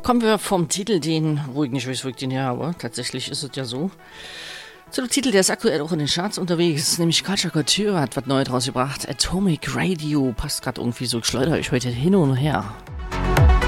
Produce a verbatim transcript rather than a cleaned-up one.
Kommen wir vom Titel, den, wo ich nicht weiß, wo ich den her habe, tatsächlich ist es ja so, zu dem Titel, der ist aktuell auch in den Charts unterwegs, nämlich Culture Couture hat was Neues rausgebracht. Atomic Radio, passt gerade irgendwie so, ich schleudere euch heute hin und her.